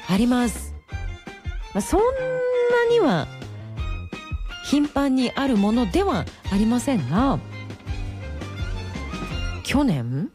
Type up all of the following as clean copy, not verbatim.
あります。そんなには頻繁にあるものではありませんが、去年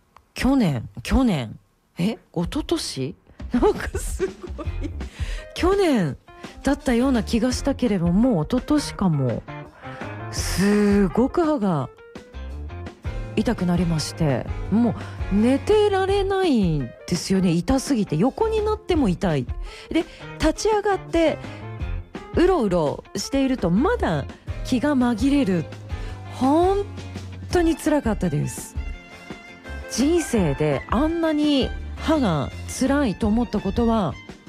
一昨年なんかすごい去年だったような気がしたけれども、一昨年かも。すごく歯が痛くなりまして、もう寝てられないんですよね。痛すぎて横になっても痛いで、立ち上がってうろうろしているとまだ気が紛れる。本当に辛かったです。人生であんなに歯が辛いと思ったことは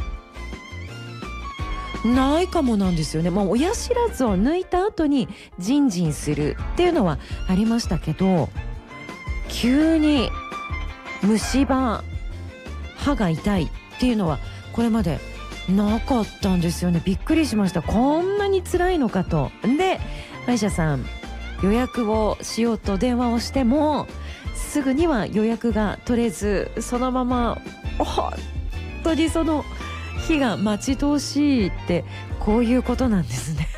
ないかもなんですよね。親知らずを抜いた後にジンジンするっていうのはありましたけど、急に虫歯、歯が痛いっていうのはこれまでなかったんですよね。びっくりしました。こんなに辛いのかと。で、歯医者さん予約をしようと電話をしてもすぐには予約が取れず、そのまま本当にその日が待ち遠しいってこういうことなんですね。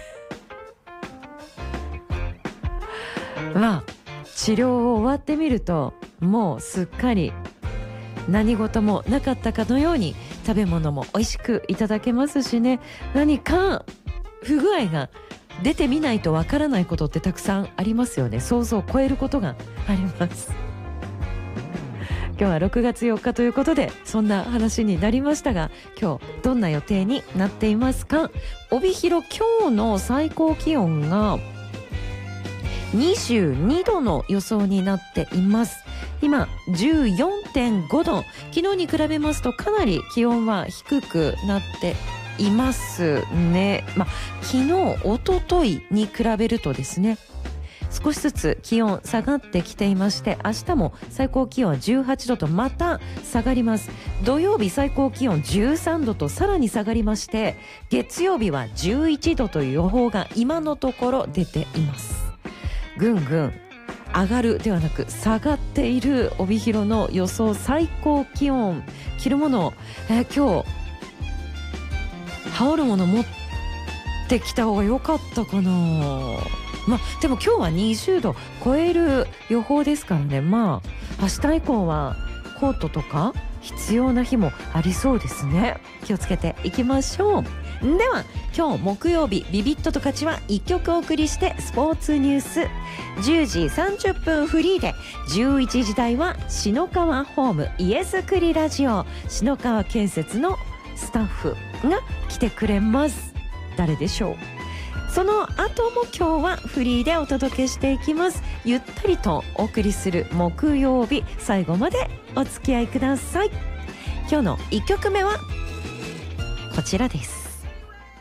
治療を終わってみるともうすっかり何事もなかったかのように食べ物も美味しくいただけますしね。何か不具合が出てみないとわからないことってたくさんありますよね。想像を超えることがあります。今日は6月4日ということでそんな話になりましたが、今日どんな予定になっていますか？帯広、今日の最高気温が22度の予想になっています。今 14.5 度、昨日に比べますとかなり気温は低くなっていますね。昨日一昨日に比べるとですね、少しずつ気温下がってきていまして、明日も最高気温は18度とまた下がります。土曜日最高気温13度とさらに下がりまして、月曜日は11度という予報が今のところ出ています。ぐんぐん上がるではなく下がっている帯広の予想最高気温。着るもの、今日羽織るもの持ってきた方が良かったかな。でも今日は20度超える予報ですからね。明日以降はコートとか必要な日もありそうですね。気をつけていきましょう。では今日木曜日、ビビットと勝ちは1曲お送りしてスポーツニュース、10時30分フリーで、11時台は篠川ホーム家づくりラジオ、篠川建設のスタッフが来てくれます。誰でしょう。その後も今日はフリーでお届けしていきます。ゆったりとお送りする木曜日、最後までお付き合いください。今日の1曲目はこちらです。